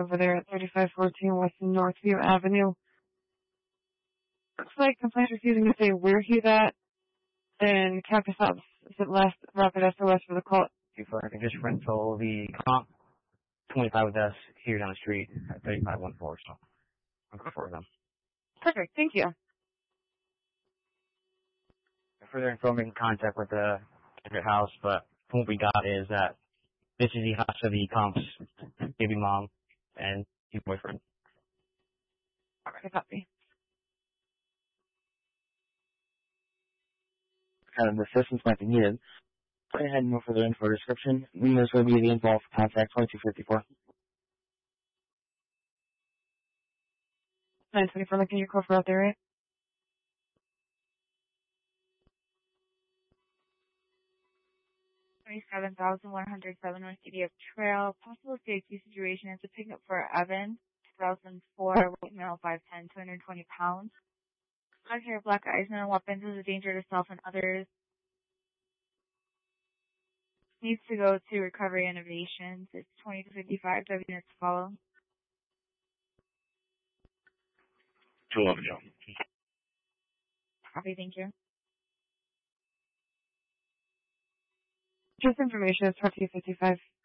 over there at 3514 West Northview Avenue. Looks like complaints refusing to say where he's at, and Cactus Ops is at last rapid SOS for the call. For I can just rental the comp 25 with us here down the street at 3514, so I'm going for them. Perfect, thank you. Further info, make contact with the house, but what we got is that this is the house of the comp's baby mom and his boyfriend. Alright, copy. Kind of assistance might be needed. Go ahead and move further info description. This will be the info for contact 2254. 924, looking at your code for out there, right? $27,107 North DDF Trail. Possible safety situation is a pickup for Evan, 2004, weight male 5'10", 220 pounds. Black hair, black eyes, no weapons, is a danger to self and others. Needs to go to Recovery Innovations. It's 20-55, 5 minutes to follow. 211, Joe. Copy, thank you. Just information, it's 2055.